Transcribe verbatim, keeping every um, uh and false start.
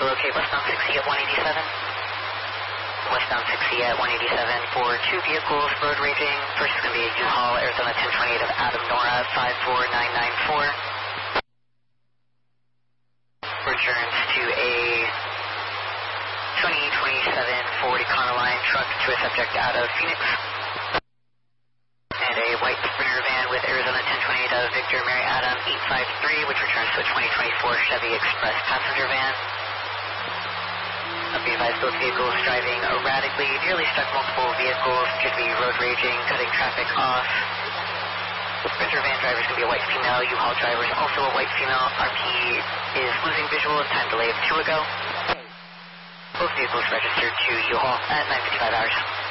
to locate westbound sixty at one eighty-seven. Westbound sixty at one eighty-seven for two vehicles, road raging. First is going to be a U-Haul, Arizona ten twenty-eight of Adam Nora, five four nine nine four. Returns to a twenty twenty-seven Ford Econoline truck to a subject out of Phoenix. And a white Sprinter van with Arizona ten twenty-eight of Victor Mary Adam eight five three, which returns to a twenty twenty-four Chevy Express passenger van. Be advised, both vehicles driving erratically, nearly stuck multiple vehicles, could be road raging, cutting traffic off. Sprinter van driver is going to be a white female, U-Haul driver is also a white female. R P is losing visual, time delay of two ago. Both vehicles registered to U-Haul at nine fifty-five hours.